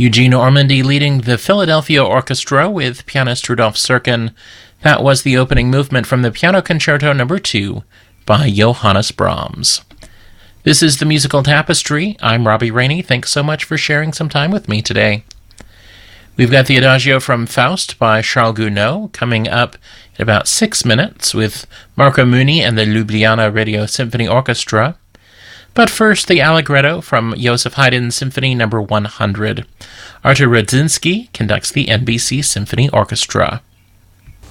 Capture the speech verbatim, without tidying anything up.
Eugene Ormandy leading the Philadelphia Orchestra with pianist Rudolf Serkin. That was the opening movement from the Piano Concerto Number two by Johannes Brahms. This is the Musical Tapestry. I'm Robbie Rainey. Thanks so much for sharing some time with me today. We've got the Adagio from Faust by Charles Gounod coming up in about six minutes with Marco Muni and the Ljubljana Radio Symphony Orchestra. But first, the Allegretto from Joseph Haydn's Symphony Number one hundred. Artur Rudzinski conducts the N B C Symphony Orchestra.